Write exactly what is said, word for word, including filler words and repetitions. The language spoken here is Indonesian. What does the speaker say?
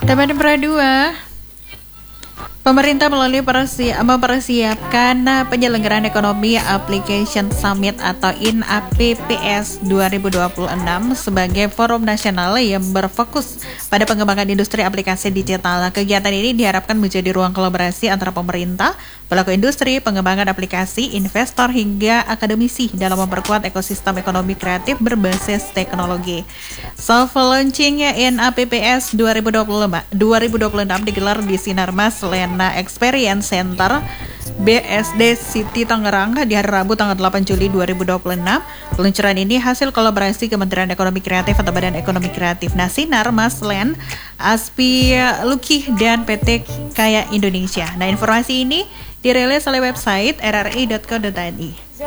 Teman Pradua, pemerintah melalui persi- mempersiapkan penyelenggaraan ekonomi Application Summit atau I N A P P S dua ribu dua puluh enam sebagai forum nasional yang berfokus pada pengembangan industri aplikasi digital. Kegiatan ini diharapkan menjadi ruang kolaborasi antara pemerintah, pelaku industri, pengembangan aplikasi, investor, hingga akademisi dalam memperkuat ekosistem ekonomi kreatif berbasis teknologi. Soft launching I N A P P S dua ribu dua puluh enam digelar di Sinarmas Lena Experience Center B S D City Tangerang di hari Rabu tanggal delapan Juli dua ribu dua puluh enam. Peluncuran ini hasil kolaborasi Kementerian Ekonomi Kreatif atau Badan Ekonomi Kreatif Nasinar, Maslen, Aspi Luki, dan P T Kaya Indonesia. Nah, informasi ini dirilis oleh website r r i dot co dot i d.